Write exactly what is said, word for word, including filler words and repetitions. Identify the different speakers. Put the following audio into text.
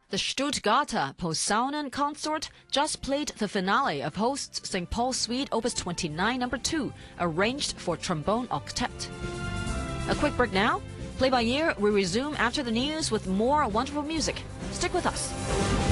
Speaker 1: The Stuttgarter Posaunen Consort just played the finale of Hosts Saint Paul Suite Opus twenty-nine number two, arranged for trombone octet. A quick break now. Play by ear, we resume after the news with more wonderful music. Stick with us.